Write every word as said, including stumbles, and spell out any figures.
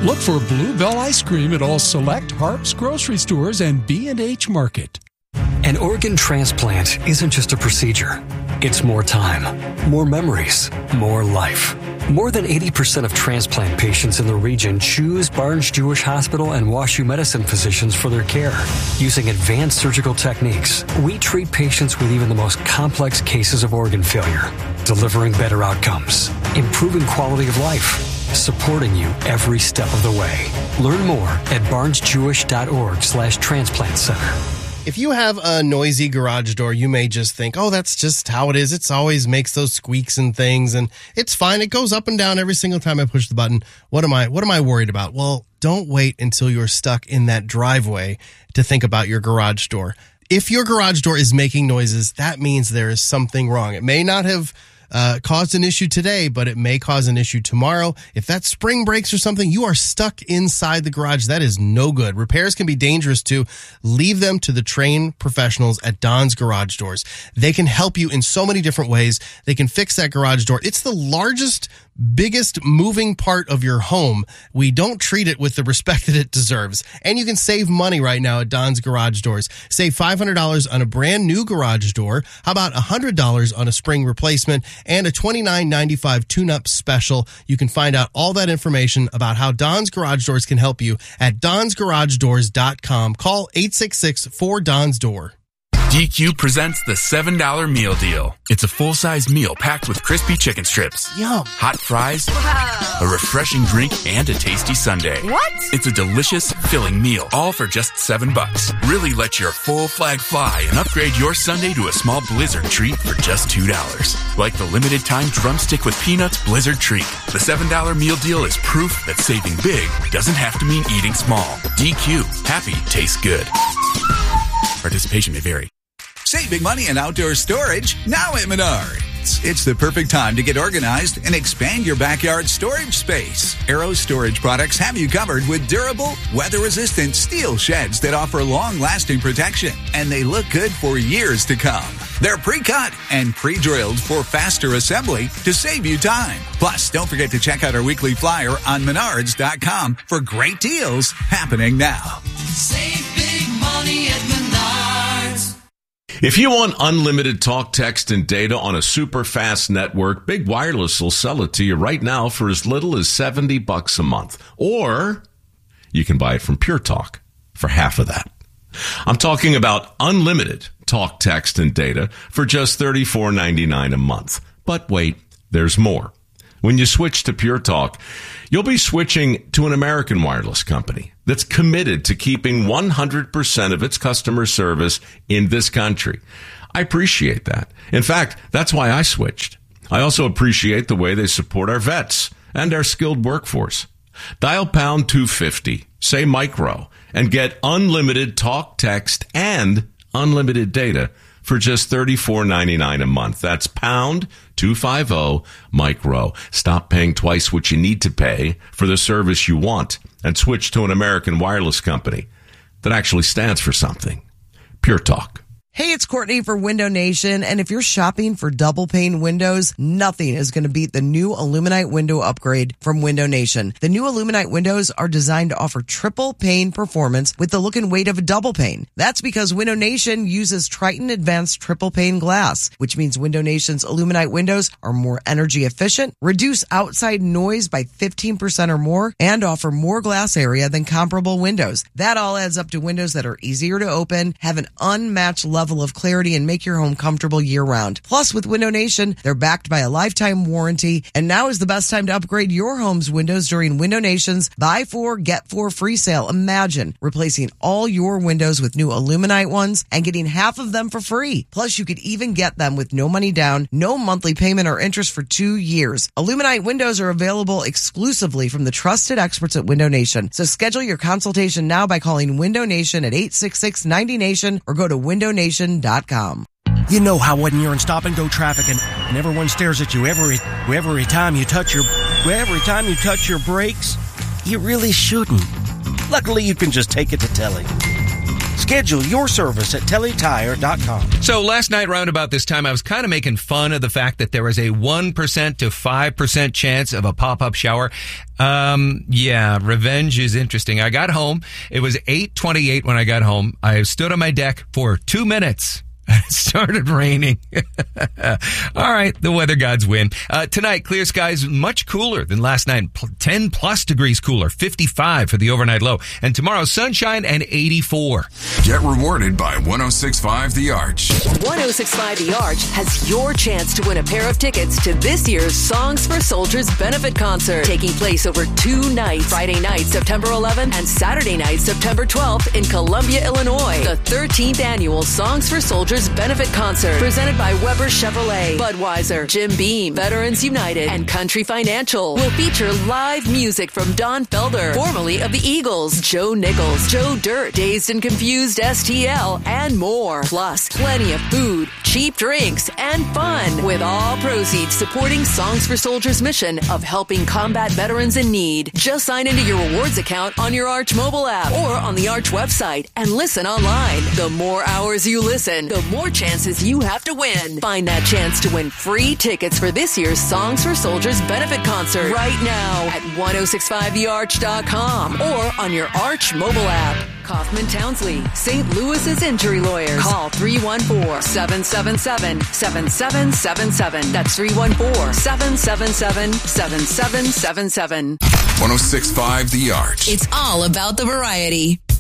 Look for Bluebell Ice Cream at all select Harps grocery stores and B and H Market. An organ transplant isn't just a procedure. It's more time, more memories, more life. More than eighty percent of transplant patients in the region choose Barnes-Jewish Hospital and WashU Medicine physicians for their care. Using advanced surgical techniques, we treat patients with even the most complex cases of organ failure, delivering better outcomes, improving quality of life, supporting you every step of the way. Learn more at barnesjewish.org slash transplant center. If you have a noisy garage door, you may just think, oh, that's just how it is. It's always makes those squeaks and things, and it's fine. It goes up and down every single time I push the button. What am I, what am I worried about? Well, don't wait until you're stuck in that driveway to think about your garage door. If your garage door is making noises, that means there is something wrong. It may not have Uh, caused an issue today, but it may cause an issue tomorrow. If that spring breaks or something, you are stuck inside the garage. That is no good. Repairs can be dangerous too. Leave them to the trained professionals at Don's Garage Doors. They can help you in so many different ways. They can fix that garage door. It's the largest, biggest moving part of your home. We don't treat it with the respect that it deserves. And you can save money right now at Don's Garage Doors. Save five hundred dollars on a brand new garage door. How about one hundred dollars on a spring replacement and a twenty-nine ninety-five tune-up special? You can find out all that information about how Don's Garage Doors can help you at dons garage doors dot com. Call eight six six four D O N S door. D Q presents the seven dollar meal deal. It's a full-size meal packed with crispy chicken strips, Yum. hot fries, Wow. a refreshing drink, and a tasty sundae. What? It's a delicious, filling meal, all for just seven bucks. Really let your full flag fly and upgrade your sundae to a small Blizzard treat for just two dollars. Like the limited-time drumstick with peanuts Blizzard treat. The seven dollar meal deal is proof that saving big doesn't have to mean eating small. D Q. Happy tastes good. Participation may vary. Save big money on outdoor storage now at Menards. It's the perfect time to get organized and expand your backyard storage space. Arrow Storage Products have you covered with durable, weather-resistant steel sheds that offer long-lasting protection, and they look good for years to come. They're pre-cut and pre-drilled for faster assembly to save you time. Plus, don't forget to check out our weekly flyer on menards dot com for great deals happening now. Save big money at Menards. If you want unlimited talk, text, and data on a super fast network, Big Wireless will sell it to you right now for as little as seventy bucks a month. Or you can buy it from Pure Talk for half of that. I'm talking about unlimited talk, text, and data for just thirty-four ninety-nine a month. But wait, there's more. When you switch to Pure Talk, you'll be switching to an American wireless company that's committed to keeping one hundred percent of its customer service in this country. I appreciate that. In fact, that's why I switched. I also appreciate the way they support our vets and our skilled workforce. Dial pound two fifty, say micro, and get unlimited talk, text, and unlimited data for just thirty-four ninety-nine a month. That's pound two fifty micro. Stop paying twice what you need to pay for the service you want and switch to an American wireless company that actually stands for something. Pure Talk. Hey, it's Courtney for Window Nation, and if you're shopping for double pane windows, nothing is going to beat the new Illuminite window upgrade from Window Nation. The new Illuminite windows are designed to offer triple pane performance with the look and weight of a double pane. That's because Window Nation uses Triton Advanced Triple Pane Glass, which means Window Nation's Illuminite windows are more energy efficient, reduce outside noise by fifteen percent or more, and offer more glass area than comparable windows. That all adds up to windows that are easier to open, have an unmatched level level of clarity, and make your home comfortable year-round. Plus, with Window Nation, they're backed by a lifetime warranty, and now is the best time to upgrade your home's windows during Window Nation's Buy Four, Get Four free sale. Imagine replacing all your windows with new Illuminite ones and getting half of them for free. Plus, you could even get them with no money down, no monthly payment or interest for two years. Illuminite windows are available exclusively from the trusted experts at Window Nation. So schedule your consultation now by calling Window Nation at eight six six, ninety nation or go to window nation dot com. You know how when you're in stop-and-go traffic and, and everyone stares at you every every time you touch your every time you touch your brakes, you really shouldn't. Luckily, you can just take it to Telly. Schedule your service at telly tire dot com. So last night, around about this time, I was kind of making fun of the fact that there was a one percent to five percent chance of a pop-up shower. Um, yeah, revenge is interesting. I got home. It was eight twenty-eight when I got home. I stood on my deck for two minutes. It started raining. All right, the weather gods win. Uh, tonight, clear skies, much cooler than last night. ten plus degrees cooler, fifty-five for the overnight low. And tomorrow, sunshine and eighty-four. Get rewarded by one oh six point five The Arch. one oh six point five The Arch has your chance to win a pair of tickets to this year's Songs for Soldiers benefit concert, taking place over two nights, Friday night, September eleventh, and Saturday night, September twelfth, in Columbia, Illinois. The thirteenth annual Songs for Soldiers benefit concert, presented by Weber Chevrolet, Budweiser, Jim Beam, Veterans United, and Country Financial, will feature live music from Don Felder, formerly of the Eagles, Joe Nichols, Joe Dirt, Dazed and Confused S T L, and more. Plus, plenty of food, cheap drinks, and fun, with all proceeds supporting Songs for Soldiers' mission of helping combat veterans in need. Just sign into your rewards account on your Arch mobile app or on the Arch website and listen online. The more hours you listen, the more chances you have to win. Find that chance to win free tickets for this year's Songs for Soldiers benefit concert right now at ten sixty-five the arch dot com or on your Arch mobile app. Kaufman Townsley, Saint Louis's injury lawyers. Call three one four, seven seven seven, seven seven seven seven. That's three one four, seven seven seven, seven seven seven seven. one oh six point five The Arch. It's all about the variety.